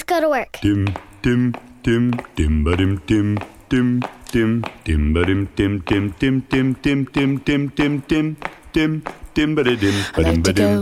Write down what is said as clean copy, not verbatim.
go to work. Dim, dim, dim, dim, ba-dim, dim, dim, dim, dim, ba-dim, dim, dim, dim, dim, dim, dim, dim, dim, dim, dim, dim, ba-da-dim, ba-dim, ba-dim.